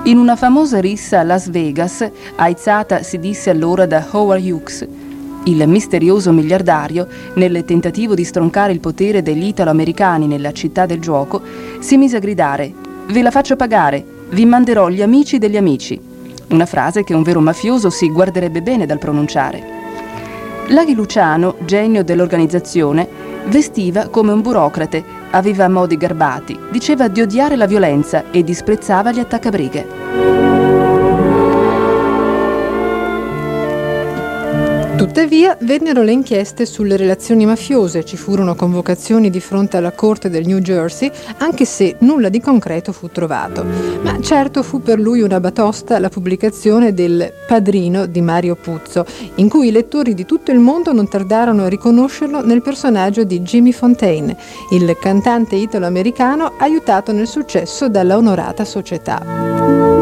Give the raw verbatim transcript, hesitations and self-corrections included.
In una famosa rissa a Las Vegas, aizzata si disse allora da Howard Hughes, il misterioso miliardario, nel tentativo di stroncare il potere degli italo-americani nella città del gioco, si mise a gridare: «Ve la faccio pagare, vi manderò gli amici degli amici». Una frase che un vero mafioso si guarderebbe bene dal pronunciare. Laghi Luciano, genio dell'organizzazione, vestiva come un burocrate, aveva modi garbati, diceva di odiare la violenza e disprezzava gli attaccabrighe. Tuttavia vennero le inchieste sulle relazioni mafiose, ci furono convocazioni di fronte alla corte del New Jersey, anche se nulla di concreto fu trovato. Ma certo fu per lui una batosta la pubblicazione del Padrino di Mario Puzo, in cui i lettori di tutto il mondo non tardarono a riconoscerlo nel personaggio di Jimmy Fontaine, il cantante italo-americano aiutato nel successo dalla onorata società.